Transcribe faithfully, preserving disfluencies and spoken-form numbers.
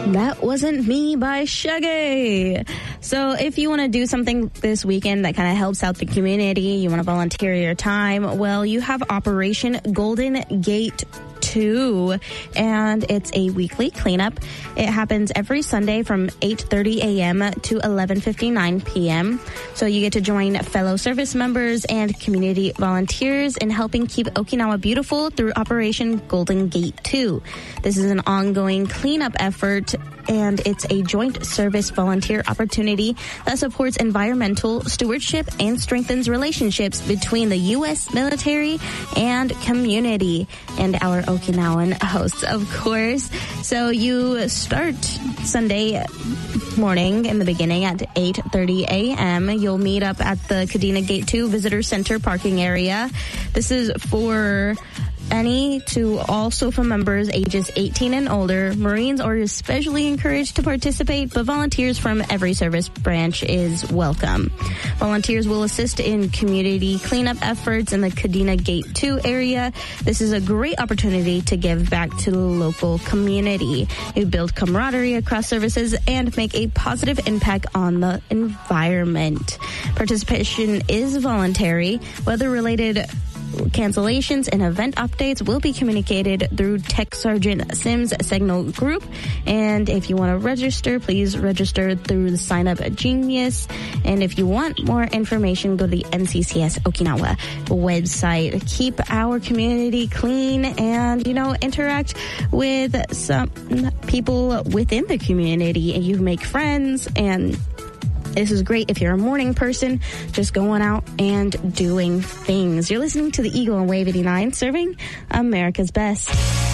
That Wasn't Me by Shaggy. So if you want to do something this weekend that kind of helps out the community, you want to volunteer your time, well, you have Operation Golden Gate two, and it's a weekly cleanup. It happens every Sunday from eight thirty a.m. to eleven fifty-nine p.m. So you get to join fellow service members and community volunteers in helping keep Okinawa beautiful through Operation Golden Gate two. This is an ongoing cleanup effort, and it's a joint service volunteer opportunity that supports environmental stewardship and strengthens relationships between the U S military and community and our Okinawan hosts, of course. So you start Sunday morning in the beginning at eight thirty a.m. You'll meet up at the Kadena Gate two Visitor Center parking area. This is for any to all SOFA members ages eighteen and older. Marines are especially encouraged to participate, but volunteers from every service branch is welcome. Volunteers will assist in community cleanup efforts in the Kadena Gate two area. This is a great opportunity to give back to the local community. You build camaraderie across services and make a positive impact on the environment. Participation is voluntary. Weather-related cancellations and event updates will be communicated through Tech Sergeant Sims Signal Group. And if you want to register, please register through the Sign Up Genius. And if you want more information, go to the N C C S Okinawa website. Keep our community clean and, you know, interact with some people within the community, and you make friends. And this is great if you're a morning person, just going out and doing things. You're listening to the Eagle on Wave eighty-nine, serving America's best.